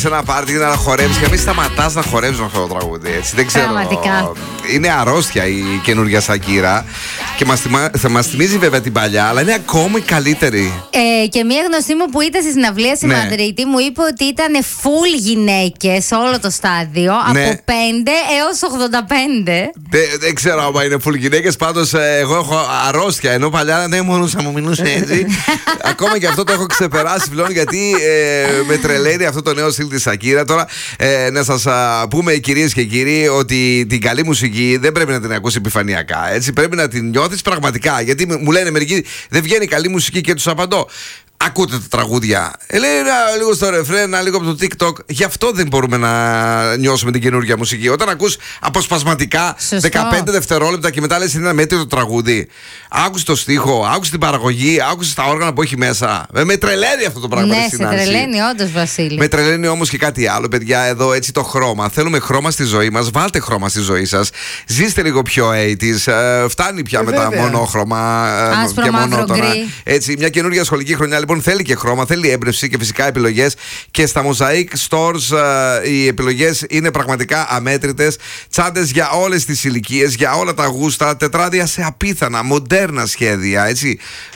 Σε ένα πάρτι να χορεύεις και μην σταματάς να χορεύεις με αυτό το τραγούδι. Έτσι. Δεν ξέρω. Πραγματικά. Είναι αρρώστια η καινούργια Σακύρα και θα μας θυμίζει βέβαια την παλιά, αλλά είναι ακόμη καλύτερη. Και μία γνωστή μου που ήταν στη συναυλία στη Μαδρίτη μου είπε ότι ήταν full γυναίκες όλο το στάδιο, από 5 έως 85. Δεν ξέρω άμα είναι full γυναίκες, πάντως εγώ έχω αρρώστια. Ενώ παλιά δεν μπορούσα, μου μιλούσε έτσι. Ακόμα και αυτό το έχω ξεπεράσει πλέον, γιατί με τρελαίνει αυτό το νέο στυλ της Σακύρα. Τώρα να σας πούμε, κυρίες και κύριοι, ότι την καλή μουσική δεν πρέπει να την ακούσει επιφανειακά. Έτσι, πρέπει να την νιώθεις πραγματικά. Γιατί μου λένε μερικοί, δεν βγαίνει καλή μουσική, και τους απαντώ. Ακούτε τα τραγούδια. Λέει λίγο στο ρεφρέν, λίγο από το TikTok. Γι' αυτό δεν μπορούμε να νιώσουμε την καινούργια μουσική. Όταν ακούς αποσπασματικά 15 δευτερόλεπτα και μετά λες είναι ένα μέτριο το τραγούδι. Άκουσες το στίχο, άκουσες την παραγωγή, άκουσες τα όργανα που έχει μέσα. Με τρελαίνει αυτό το πράγμα. Ναι, σε τρελαίνει όντως, Βασίλη. Με τρελαίνει όμως και κάτι άλλο, παιδιά. Εδώ έτσι το χρώμα. Θέλουμε χρώμα στη ζωή μας. Βάλτε χρώμα στη ζωή σας. Ζήστε λίγο πιο 80s. Φτάνει πια με τα μονόχρωμα και μονότονα. Έτσι, μια καινούργια σχολική χρονιά λοιπόν θέλει και χρώμα, θέλει έμπνευση και φυσικά επιλογές. Και στα Mosaic Stores οι επιλογές είναι πραγματικά αμέτρητες. Τσάντες για όλες τις ηλικίες, για όλα τα γούστα. Τετράδια σε απίθανα, μοντέρνα σχέδια. Έτσι.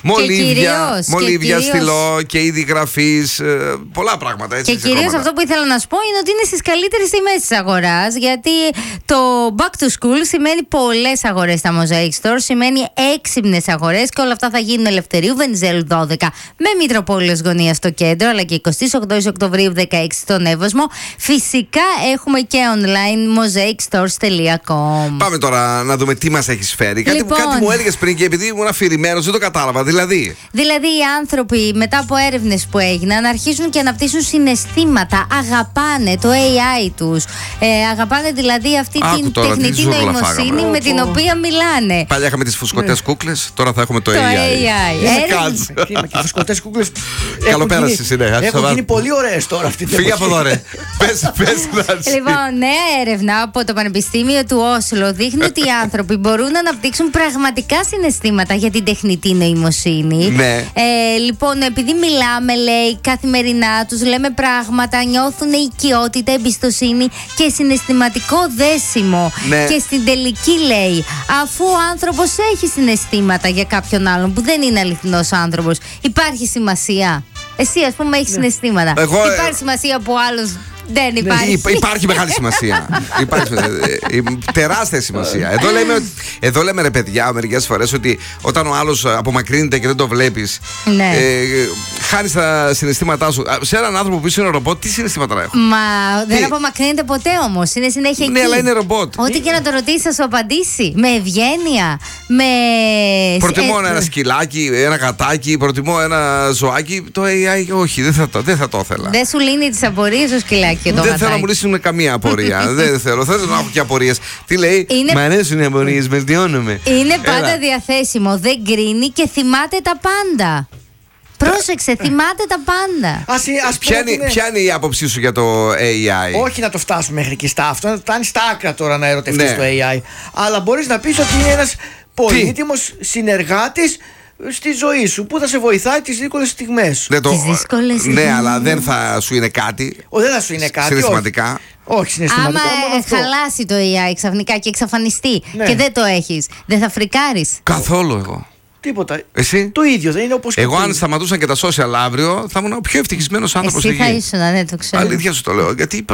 Μολύβια, στυλό και είδη γραφής. Πολλά πράγματα. Έτσι, και κυρίως αυτό που ήθελα να σου πω είναι ότι είναι στις καλύτερες τιμές της αγοράς. Γιατί το Back to School σημαίνει πολλές αγορές στα Mosaic Stores, σημαίνει έξυπνες αγορές, και όλα αυτά θα γίνουν Ελευθερίου Βενιζέλου 12 με Μητροπόλεως Γωνία στο κέντρο, αλλά και 28 Οκτωβρίου 16 στον Εύωσμο. Φυσικά έχουμε και online mosaicstores.com. Πάμε τώρα να δούμε τι μας έχεις φέρει. Λοιπόν, κάτι μου έλεγες πριν και επειδή ήμουν αφηρημένος δεν το κατάλαβα. Δηλαδή οι άνθρωποι μετά από έρευνες που έγιναν αρχίζουν και αναπτύσσουν συναισθήματα. Αγαπάνε το AI τους. Αγαπάνε δηλαδή αυτή την τεχνητή νοημοσύνη με την οποία μιλάνε. Παλιά είχαμε τις φουσκωτές κούκλες, τώρα θα έχουμε το AI. Και οι φουσκωτές κούκλες έχουν γίνει πολύ ωραίες τώρα αυτή τη Φύγε από εδώ, ρε. Πες. Λοιπόν, νέα έρευνα από το Πανεπιστήμιο του Όσλο δείχνει ότι οι άνθρωποι μπορούν να αναπτύξουν πραγματικά συναισθήματα για την τεχνητή νοημοσύνη. Ναι. Λοιπόν, επειδή μιλάμε, λέει, καθημερινά, τους λέμε πράγματα, νιώθουν οικειότητα, εμπιστοσύνη και συναισθηματικό δέσιμο. Ναι. Και στην τελική, λέει, αφού ο άνθρωπος έχει συναισθήματα για κάποιον άλλον που δεν είναι αληθινός άνθρωπος, υπάρχει σημασία? Εσύ, ας πούμε, έχεις συναισθήματα. Υπάρχει σημασία που ο άλλος δεν υπάρχει? Υπάρχει μεγάλη σημασία. Υπάρχει τεράστια σημασία. Εδώ λέμε, ρε παιδιά, μερικές φορές ότι όταν ο άλλος απομακρύνεται και δεν το βλέπεις, χάνεις τα συναισθήματά σου. Σε έναν άνθρωπο που είναι ρομπότ, τι συναισθήματα έχουν? Μα δεν απομακρύνεται ποτέ όμως. Είναι συνέχεια εκεί. Ναι, αλλά είναι ρομπότ. Ό,τι και να το ρωτήσεις θα σου απαντήσει. Με ευγένεια. Προτιμώ ένα σκυλάκι, ένα γατάκι, προτιμώ ένα ζωάκι. Το AI όχι, δεν θα το ήθελα. Δεν σου λύνει τις απορίες ο σκυλάκι. Δεν θέλω να μου λύσουν καμία απορία. Δεν θέλω. Θέλω να έχω και απορίες. Τι λέει? Μ' αρέσουν οι απορίες, βελτιώνομαι. Είναι πάντα διαθέσιμο. Δεν κρίνει και θυμάται τα πάντα. Πρόσεξε, θυμάται τα πάντα. Ποια είναι η άποψή σου για το AI? Όχι να το φτάσουμε μέχρι και στα αυτό. Να το φτάνει στα άκρα τώρα να ερωτευτείς το AI. Αλλά μπορείς να πεις ότι είναι ένας πολύτιμος συνεργάτης στη ζωή σου, που θα σε βοηθάει τις δύσκολες στιγμές. Ναι, αλλά δεν θα σου είναι κάτι. Δεν θα σου είναι κάτι. Συναισθηματικά. Όχι συναισθηματικά. Άμα χαλάσει το AI ξαφνικά και εξαφανιστεί και δεν το έχεις, δεν θα φρικάρεις? Καθόλου εγώ. Τίποτα. Εσύ? Το ίδιο, δεν είναι όπως. Εγώ, αν σταματούσαν και τα social αύριο, θα ήμουν ο πιο ευτυχισμένος άνθρωπος. Εσύ θα ήσουν, ναι, το ξέρω. Αλήθεια σου το λέω. Γιατί